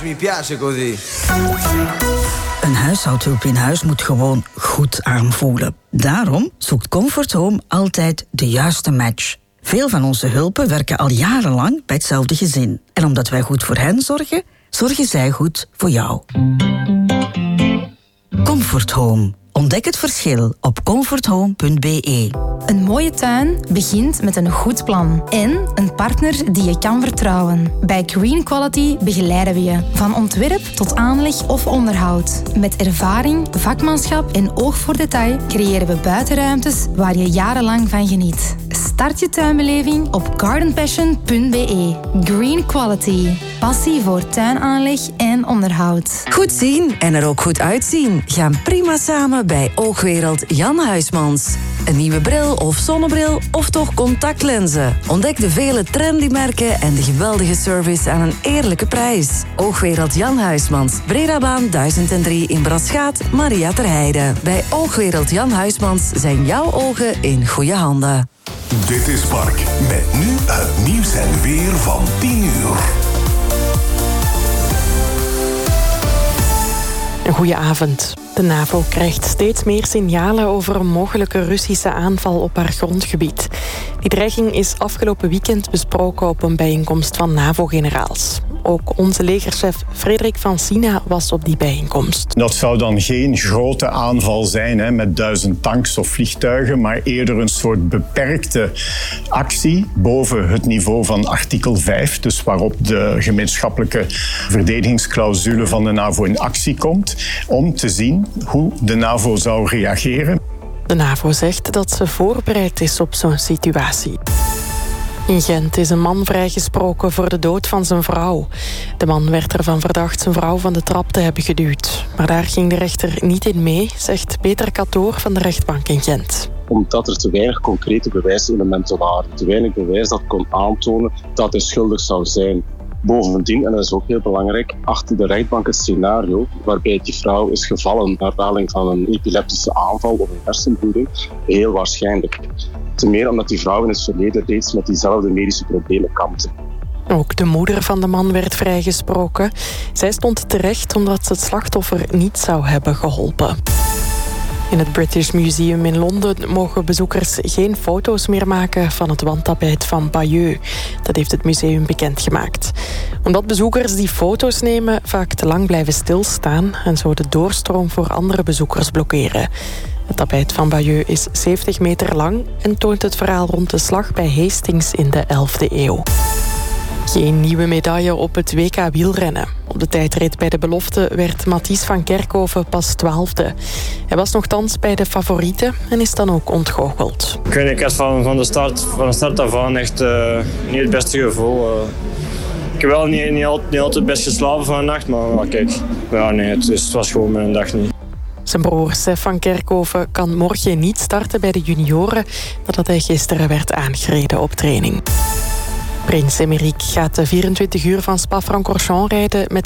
mi piace così. Een huishoudhulp in huis moet gewoon goed aanvoelen. Daarom zoekt Comfort Home altijd de juiste match. Veel van onze hulpen werken al jarenlang bij hetzelfde gezin. En omdat wij goed voor hen zorgen, zorgen zij goed voor jou. Comfort Home. Ontdek het verschil op comforthome.be. Een mooie tuin begint met een goed plan en een partner die je kan vertrouwen. Bij Green Quality begeleiden we je van ontwerp tot aanleg of onderhoud. Met ervaring, vakmanschap en oog voor detail creëren we buitenruimtes waar je jarenlang van geniet. Start je tuinbeleving op gardenpassion.be. Green Quality. Passie voor tuinaanleg en onderhoud. Goed zien en er ook goed uitzien gaan prima samen bij Oogwereld Jan Huysmans. Een nieuwe bril of zonnebril of toch contactlenzen. Ontdek de vele trendy merken en de geweldige service aan een eerlijke prijs. Oogwereld Jan Huysmans, Bredabaan 1003 in Braschaat, Maria ter Heide. Bij Oogwereld Jan Huysmans zijn jouw ogen in goede handen. Dit is Park, met nu het nieuws en weer van 10 uur. Een goeie avond. De NAVO krijgt steeds meer signalen over een mogelijke Russische aanval op haar grondgebied. Die dreiging is afgelopen weekend besproken op een bijeenkomst van NAVO-generaals. Ook onze legerchef Frederik van Sina was op die bijeenkomst. Dat zou dan geen grote aanval zijn met 1000 tanks of vliegtuigen, maar eerder een soort beperkte actie boven het niveau van artikel 5, dus waarop de gemeenschappelijke verdedigingsclausule van de NAVO in actie komt, om te zien hoe de NAVO zou reageren. De NAVO zegt dat ze voorbereid is op zo'n situatie. In Gent is een man vrijgesproken voor de dood van zijn vrouw. De man werd ervan verdacht zijn vrouw van de trap te hebben geduwd. Maar daar ging de rechter niet in mee, zegt Peter Catoor van de rechtbank in Gent. Omdat er te weinig concrete bewijselementen waren. Te weinig bewijs dat kon aantonen dat hij schuldig zou zijn. Bovendien, en dat is ook heel belangrijk, achter de rechtbank het scenario waarbij die vrouw is gevallen naar aanleiding van een epileptische aanval of een hersenbloeding heel waarschijnlijk. Ten meer omdat die vrouw in het verleden reeds met diezelfde medische problemen kampte. Ook de moeder van de man werd vrijgesproken. Zij stond terecht omdat ze het slachtoffer niet zou hebben geholpen. In het British Museum in Londen mogen bezoekers geen foto's meer maken van het wandtapijt van Bayeux. Dat heeft het museum bekendgemaakt. Omdat bezoekers die foto's nemen vaak te lang blijven stilstaan en zo de doorstroom voor andere bezoekers blokkeren. Het tapijt van Bayeux is 70 meter lang en toont het verhaal rond de slag bij Hastings in de 11e eeuw. Geen nieuwe medaille op het WK wielrennen. Op de tijdrit bij de belofte werd Mathies van Kerkhoven pas 12e. Hij was nogthans bij de favorieten en is dan ook ontgoocheld. Ik had van de start af aan echt niet het beste gevoel. Ik heb wel niet altijd best geslapen van de nacht, maar kijk, het was gewoon mijn dag niet. Zijn broer Sef van Kerkhoven kan morgen niet starten bij de junioren nadat hij gisteren werd aangereden op training. Prins Emerick gaat de 24 uur van Spa-Francorchamps rijden met